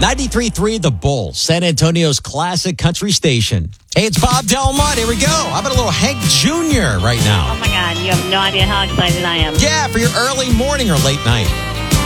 93.3 The Bull, San Antonio's classic country station. Hey, it's Bob Delmont. Here we go. How about a little Hank Jr. right now? Oh, my God. You have no idea how excited I am. Yeah, for your early morning or late night.